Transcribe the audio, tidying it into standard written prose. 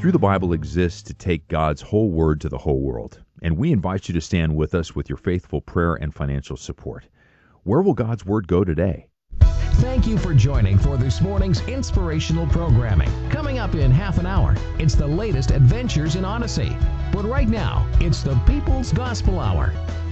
Through the Bible exists to take God's whole word to the whole world, and we invite you to stand with us with your faithful prayer and financial support. Where will God's word go today? Thank you for joining for this morning's inspirational programming. Coming up in half an hour, it's the latest adventures in Odyssey. But right now, it's the People's Gospel Hour.